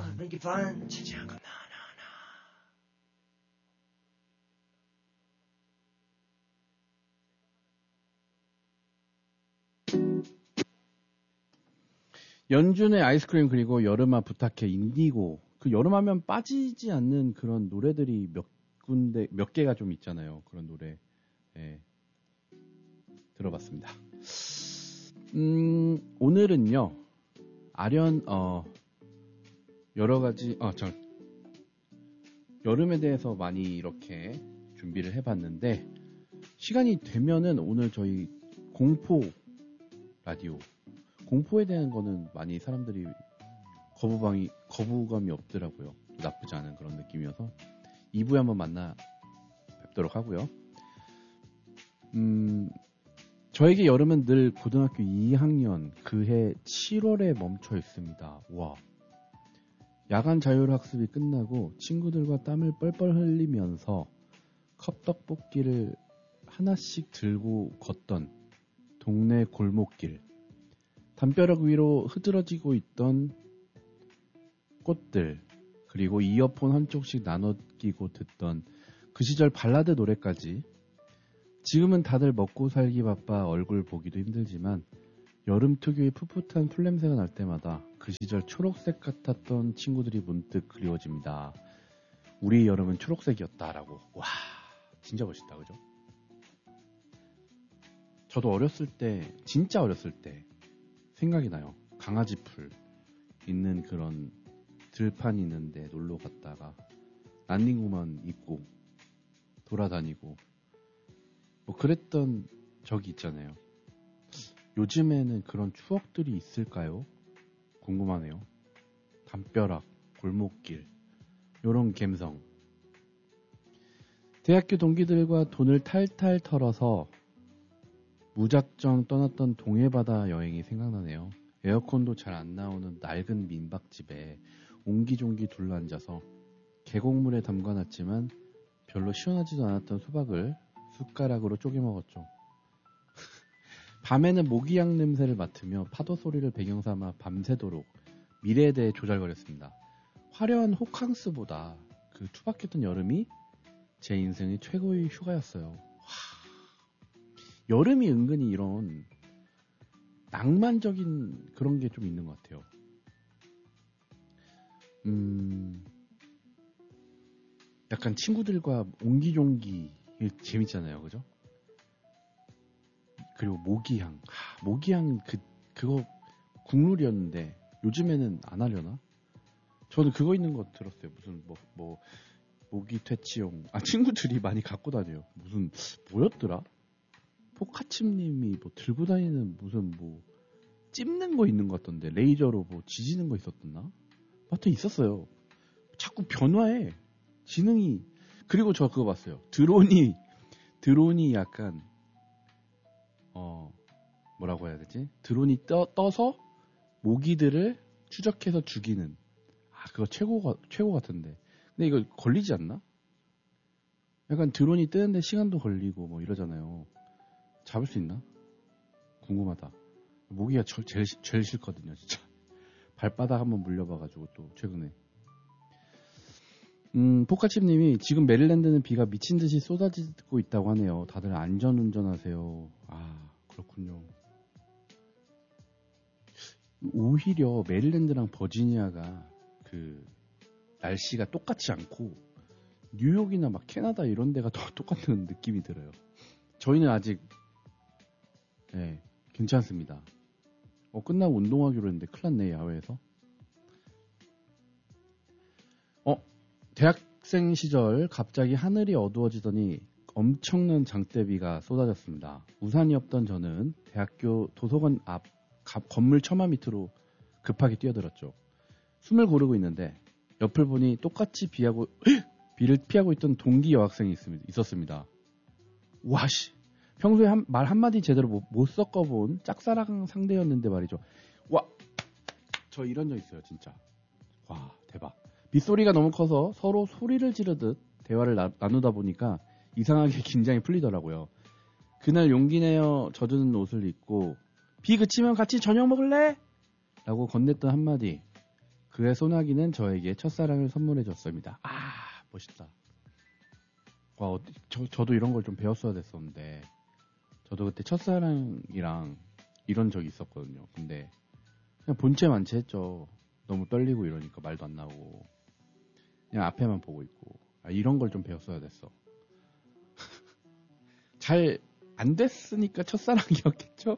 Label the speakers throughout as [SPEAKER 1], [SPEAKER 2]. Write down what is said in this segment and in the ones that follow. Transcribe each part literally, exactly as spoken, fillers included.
[SPEAKER 1] I'll make it fun. 치지 않고 나, 나, 나. 연준의 아이스크림 그리고 여름아 부탁해 인디고 그 여름하면 빠지지 않는 그런 노래들이 몇 군데 몇 개가 좀 있잖아요. 그런 노래 예, 들어봤습니다. 음, 오늘은요 아련 어 여러 가지 어저 여름에 대해서 많이 이렇게 준비를 해봤는데 시간이 되면은 오늘 저희 공포 라디오 공포에 대한 거는 많이 사람들이 거부감이, 거부감이 없더라고요. 나쁘지 않은 그런 느낌이어서 이 부에 한번 만나 뵙도록 하고요. 음, 저에게 여름은 늘 고등학교 이 학년 그해 칠월에 멈춰 있습니다. 와. 야간 자율학습이 끝나고 친구들과 땀을 뻘뻘 흘리면서 컵떡볶이를 하나씩 들고 걷던 동네 골목길. 담벼락 위로 흐드러지고 있던 꽃들, 그리고 이어폰 한쪽씩 나눠 끼고 듣던 그 시절 발라드 노래까지. 지금은 다들 먹고 살기 바빠 얼굴 보기도 힘들지만 여름 특유의 풋풋한 풀냄새가 날 때마다 그 시절 초록색 같았던 친구들이 문득 그리워집니다. 우리 여름은 초록색이었다라고. 와, 진짜 멋있다, 그죠? 저도 어렸을 때, 진짜 어렸을 때 생각이 나요. 강아지 풀 있는 그런 들판 있는데 놀러 갔다가 란닝구만 입고 돌아다니고 뭐 그랬던 적이 있잖아요. 요즘에는 그런 추억들이 있을까요? 궁금하네요. 담벼락, 골목길 요런 감성. 대학교 동기들과 돈을 탈탈 털어서 무작정 떠났던 동해바다 여행이 생각나네요. 에어컨도 잘 안 나오는 낡은 민박집에 옹기종기 둘러앉아서 계곡물에 담가놨지만 별로 시원하지도 않았던 수박을 숟가락으로 쪼개 먹었죠. 밤에는 모기향 냄새를 맡으며 파도 소리를 배경삼아 밤새도록 미래에 대해 조잘거렸습니다. 화려한 호캉스보다 그 투박했던 여름이 제 인생의 최고의 휴가였어요. 여름이 은근히 이런 낭만적인 그런 게 좀 있는 것 같아요. 음, 약간 친구들과 옹기종기 재밌잖아요, 그죠? 그리고 모기향, 하, 모기향 그 그거 국룰이었는데 요즘에는 안 하려나? 저는 그거 있는 거 들었어요. 무슨 뭐 뭐 모기 퇴치용. 아 친구들이 많이 갖고 다녀요. 무슨 뭐였더라? 포카칩님이 뭐 들고 다니는 무슨 뭐 찝는 거 있는 것 같던데 레이저로 뭐 지지는 거 있었었나? 하여튼 있었어요. 자꾸 변화해 지능이. 그리고 저 그거 봤어요. 드론이 드론이 약간 어 뭐라고 해야 되지? 드론이 떠, 떠서 모기들을 추적해서 죽이는. 아 그거 최고가 최고 같은데. 근데 이거 걸리지 않나? 약간 드론이 뜨는데 시간도 걸리고 뭐 이러잖아요. 잡을 수 있나? 궁금하다. 모기가 저, 제일, 제일 싫거든요, 진짜. 발바닥 한번 물려봐가지고 또 최근에. 음, 포카칩님이 지금 메릴랜드는 비가 미친 듯이 쏟아지고 있다고 하네요. 다들 안전운전하세요. 아, 그렇군요. 오히려 메릴랜드랑 버지니아가 그 날씨가 똑같지 않고 뉴욕이나 막 캐나다 이런 데가 더 똑같은 느낌이 들어요. 저희는 아직 네, 괜찮습니다. 어, 끝나고 운동하기로 했는데 큰일 났네, 야외에서. 어, 대학생 시절 갑자기 하늘이 어두워지더니 엄청난 장대비가 쏟아졌습니다. 우산이 없던 저는 대학교 도서관 앞 건물 처마 밑으로 급하게 뛰어들었죠. 숨을 고르고 있는데 옆을 보니 똑같이 비하고, 비를 피하고 있던 동기 여학생이 있었습니다. 와씨, 평소에 한, 말 한마디 제대로 못, 못 섞어본 짝사랑 상대였는데 말이죠. 와, 저 이런 적 있어요, 진짜. 와, 대박. 빗소리가 너무 커서 서로 소리를 지르듯 대화를 나, 나누다 보니까 이상하게 긴장이 풀리더라고요. 그날 용기 내어 젖은 옷을 입고 비 그치면 같이 저녁 먹을래? 라고 건넸던 한마디. 그의 소나기는 저에게 첫사랑을 선물해줬습니다. 아, 멋있다. 와, 어, 저, 저도 이런 걸 좀 배웠어야 됐었는데, 저도 그때 첫사랑이랑 이런 적이 있었거든요. 근데 그냥 본체 만체 했죠. 너무 떨리고 이러니까 말도 안 나오고 그냥 앞에만 보고 있고. 아, 이런 걸 좀 배웠어야 됐어. 잘 안 됐으니까 첫사랑이었겠죠?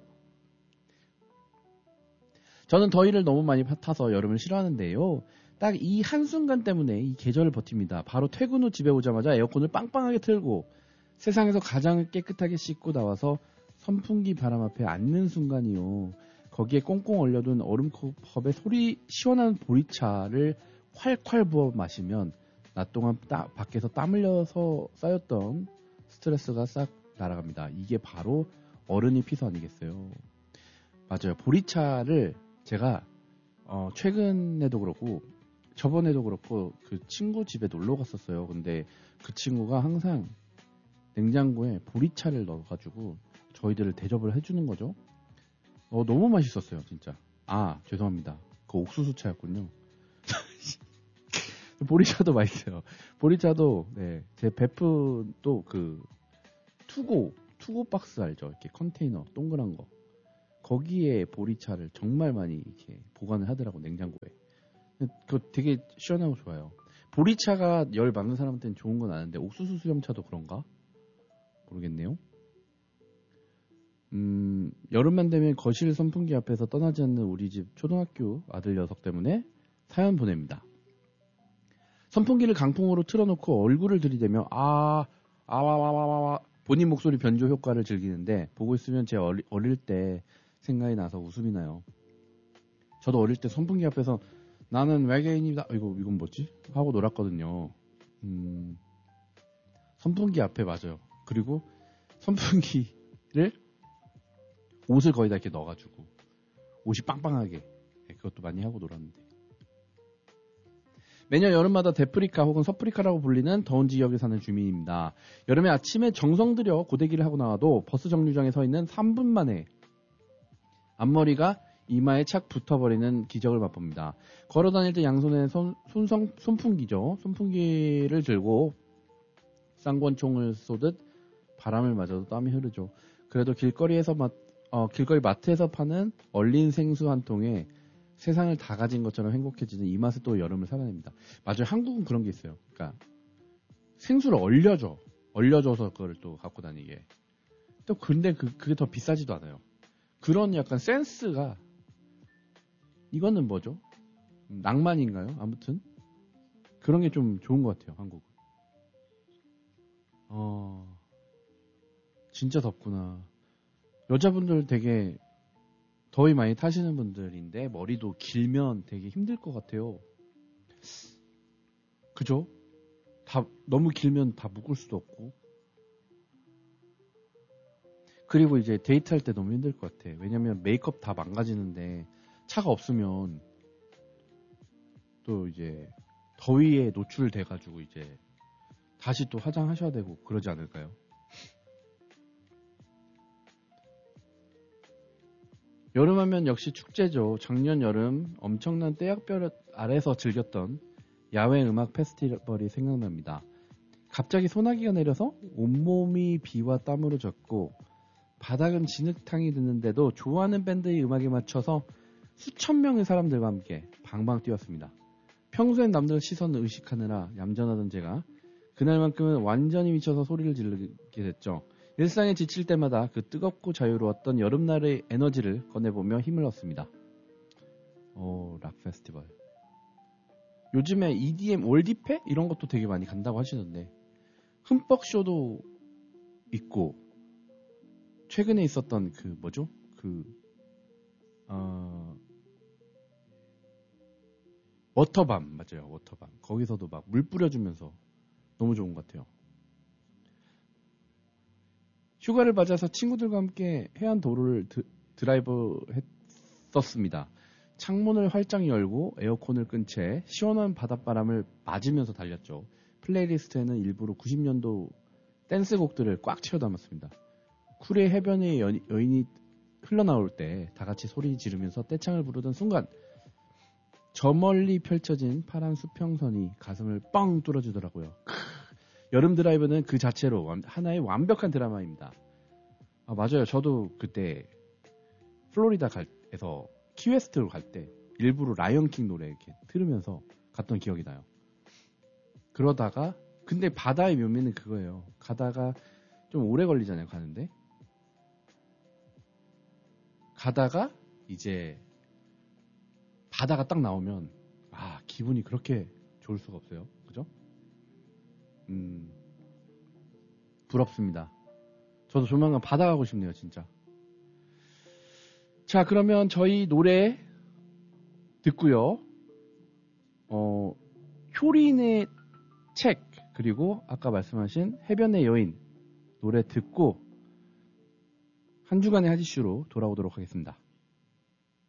[SPEAKER 1] 저는 더위를 너무 많이 타서 여름을 싫어하는데요. 딱 이 한순간 때문에 이 계절을 버팁니다. 바로 퇴근 후 집에 오자마자 에어컨을 빵빵하게 틀고 세상에서 가장 깨끗하게 씻고 나와서 선풍기 바람 앞에 앉는 순간이요. 거기에 꽁꽁 얼려둔 얼음컵에 소리 시원한 보리차를 콸콸 부어 마시면 낮 동안 따, 밖에서 땀 흘려서 쌓였던 스트레스가 싹 날아갑니다. 이게 바로 어른이 피서 아니겠어요. 맞아요. 보리차를 제가 어, 최근에도 그렇고 저번에도 그렇고 그 친구 집에 놀러 갔었어요. 근데 그 친구가 항상 냉장고에 보리차를 넣어가지고 저희들을 대접을 해주는 거죠. 어, 너무 맛있었어요, 진짜. 아, 죄송합니다. 그 옥수수차였군요. 보리차도 맛있어요. 보리차도, 네, 제 베프 또 그, 투고, 투고 박스 알죠? 이렇게 컨테이너, 동그란 거. 거기에 보리차를 정말 많이 이렇게 보관을 하더라고, 냉장고에. 그거 되게 시원하고 좋아요. 보리차가 열 많은 사람한테는 좋은 건 아는데, 옥수수 수염차도 그런가? 모르겠네요. 음, 여름만 되면 거실 선풍기 앞에서 떠나지 않는 우리 집 초등학교 아들 녀석 때문에 사연 보냅니다. 선풍기를 강풍으로 틀어놓고 얼굴을 들이대며 아, 아와와와와 본인 목소리 변조 효과를 즐기는데 보고 있으면 제 어리, 어릴 때 생각이 나서 웃음이 나요. 저도 어릴 때 선풍기 앞에서 나는 외계인이다. 이거 이건 뭐지? 하고 놀았거든요. 음, 선풍기 앞에 맞아요. 그리고 선풍기를 옷을 거의 다 이렇게 넣어가지고 옷이 빵빵하게 그것도 많이 하고 놀았는데 매년 여름마다 데프리카 혹은 서프리카라고 불리는 더운 지역에 사는 주민입니다. 여름에 아침에 정성 들여 고데기를 하고 나와도 버스 정류장에 서 있는 삼 분 만에 앞머리가 이마에 착 붙어버리는 기적을 맛봅니다. 걸어다닐 때 양손에 손, 손성, 손풍기죠. 손풍기를 들고 쌍권총을 쏘듯 바람을 맞아도 땀이 흐르죠. 그래도 길거리에서 마, 어, 길거리 마트에서 파는 얼린 생수 한 통에 세상을 다 가진 것처럼 행복해지는 이 맛에 또 여름을 살아냅니다. 맞아요. 한국은 그런 게 있어요. 그러니까 생수를 얼려줘. 얼려줘서 그걸 또 갖고 다니게. 또 근데 그, 그게 더 비싸지도 않아요. 그런 약간 센스가 이거는 뭐죠? 낭만인가요? 아무튼 그런 게 좀 좋은 것 같아요. 한국은. 어, 진짜 덥구나. 여자분들 되게 더위 많이 타시는 분들인데 머리도 길면 되게 힘들 것 같아요. 그죠? 다 너무 길면 다 묶을 수도 없고. 그리고 이제 데이트할 때 너무 힘들 것 같아. 왜냐면 메이크업 다 망가지는데 차가 없으면 또 이제 더위에 노출돼가지고 이제 다시 또 화장하셔야 되고 그러지 않을까요? 여름하면 역시 축제죠. 작년 여름 엄청난 떼약볕 아래서 즐겼던 야외 음악 페스티벌이 생각납니다. 갑자기 소나기가 내려서 온몸이 비와 땀으로 젖고 바닥은 진흙탕이 드는데도 좋아하는 밴드의 음악에 맞춰서 수천 명의 사람들과 함께 방방 뛰었습니다. 평소엔 남들 시선을 의식하느라 얌전하던 제가 그날만큼은 완전히 미쳐서 소리를 지르게 됐죠. 일상에 지칠 때마다 그 뜨겁고 자유로웠던 여름날의 에너지를 꺼내보며 힘을 얻습니다. 오, 락 페스티벌. 요즘에 이디엠 월디페 이런 것도 되게 많이 간다고 하시던데 흠뻑 쇼도 있고 최근에 있었던 그 뭐죠? 그 어... 워터밤 맞아요. 워터밤. 거기서도 막 물 뿌려주면서 너무 좋은 것 같아요. 휴가를 맞아서 친구들과 함께 해안 도로를 드, 드라이브 했었습니다. 창문을 활짝 열고 에어컨을 끈 채 시원한 바닷바람을 맞으면서 달렸죠. 플레이리스트에는 일부러 구십 년도 댄스곡들을 꽉 채워 담았습니다. 쿨의 해변에 여, 여인이 흘러나올 때 다 같이 소리 지르면서 떼창을 부르던 순간 저 멀리 펼쳐진 파란 수평선이 가슴을 뻥 뚫어주더라고요. 크, 여름 드라이브는 그 자체로 완, 하나의 완벽한 드라마입니다. 아, 맞아요. 저도 그때 플로리다 갈에서 키웨스트로 갈 때 일부러 라이언킹 노래 이렇게 들으면서 갔던 기억이 나요. 그러다가 근데 바다의 묘미는 그거예요. 가다가 좀 오래 걸리잖아요. 가는데 가다가 이제 바다가 딱 나오면 아 기분이 그렇게 좋을 수가 없어요. 그죠? 음 부럽습니다. 저도 조만간 바다 가고 싶네요. 진짜. 자 그러면 저희 노래 듣고요. 어 효린의 책 그리고 아까 말씀하신 해변의 여인 노래 듣고 한 주간의 핫이슈로 돌아오도록 하겠습니다.